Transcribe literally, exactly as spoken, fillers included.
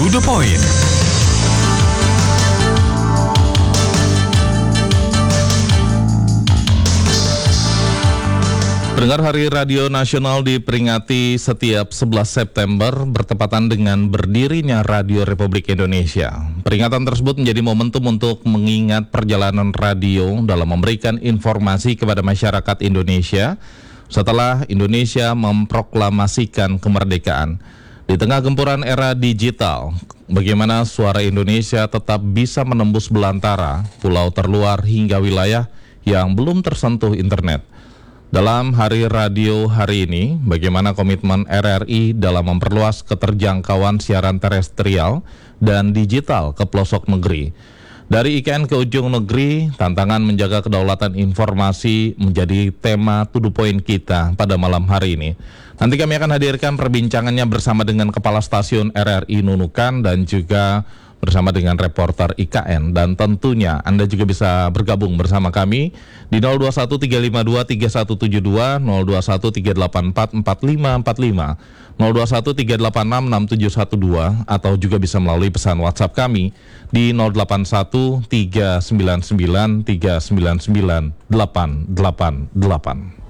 the point. Pendengar, Hari Radio Nasional diperingati setiap sebelas September bertepatan dengan berdirinya Radio Republik Indonesia. Peringatan tersebut menjadi momentum untuk mengingat perjalanan radio dalam memberikan informasi kepada masyarakat Indonesia setelah Indonesia memproklamasikan kemerdekaan. Di tengah gempuran era digital, bagaimana suara Indonesia tetap bisa menembus belantara, pulau terluar hingga wilayah yang belum tersentuh internet. Dalam Hari Radio hari ini, bagaimana komitmen R R I dalam memperluas keterjangkauan siaran terestrial dan digital ke pelosok negeri. Dari I K N ke ujung negeri, tantangan menjaga kedaulatan informasi menjadi tema to the point kita pada malam hari ini. Nanti kami akan hadirkan perbincangannya bersama dengan Kepala Stasiun R R I Nunukan dan juga bersama dengan reporter I K N, dan tentunya Anda juga bisa bergabung bersama kami di nol dua satu tiga lima dua tiga satu tujuh dua, nol dua satu tiga delapan empat empat lima empat lima, nol dua satu tiga delapan enam enam tujuh satu dua, atau juga bisa melalui pesan WhatsApp kami di nol delapan satu tiga sembilan sembilan tiga sembilan sembilan delapan delapan delapan.